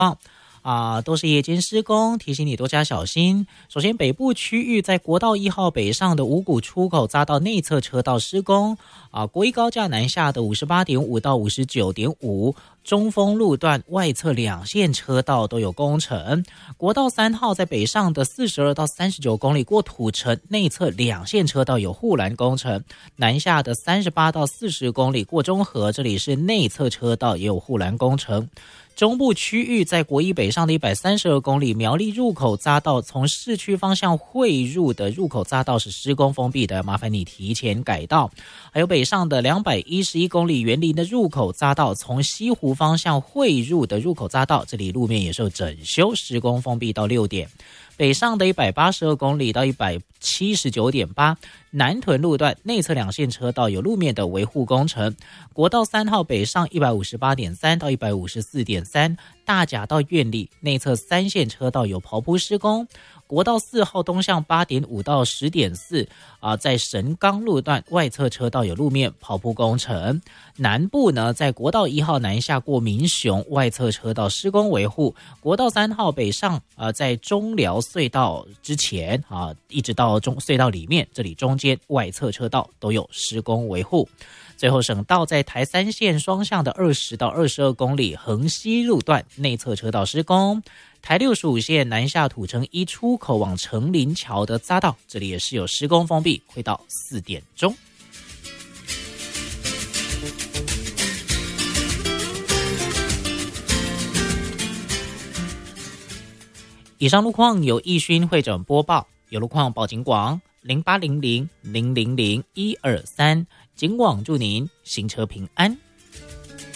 都是夜间施工，提醒你多加小心。首先，北部区域在国道1号北上的五股出口匝道内侧车道施工，国一高架南下的 58.5 到 59.5， 中丰路段外侧两线车道都有工程。国道3号在北上的42到39公里过土城内侧两线车道有护栏工程，南下的38到40公里过中和，这里是内侧车道也有护栏工程。中部区域在国一北上的132公里苗栗入口匝道，从市区方向汇入的入口匝道是施工封闭的，麻烦你提前改道。还有北上的211公里园林的入口匝道，从西湖方向汇入的入口匝道，这里路面也受整修，施工封闭到6点。北上的182公里到179.8，南屯路段内侧两线车道有路面的维护工程。国道3号北上158.3到154.3，大甲到苑里内侧3线车道有刨铺施工。国道4号东向8.5到10.4，在神冈路段外侧车道有路面刨铺工程。南部呢，在国道1号南下过民雄外侧车道施工维护。国道3号北上在中寮隧道之前一直到隧道里面，这里中间外侧车道都有施工维护。最后，省道在台3线双向的20到22公里横西路段内侧车道施工。台65线南下土城1出口往成林桥的匝道，这里也是有施工封闭，会到4点钟。以上路况由义勋会诊播报，有路况报警广0800 000 123，警广祝您行车平安。